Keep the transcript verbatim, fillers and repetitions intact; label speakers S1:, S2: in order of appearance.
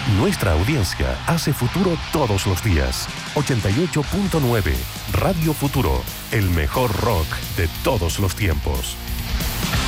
S1: Nuestra audiencia hace futuro todos los días. ochenta y ocho punto nueve Radio Futuro, el mejor rock de todos los tiempos.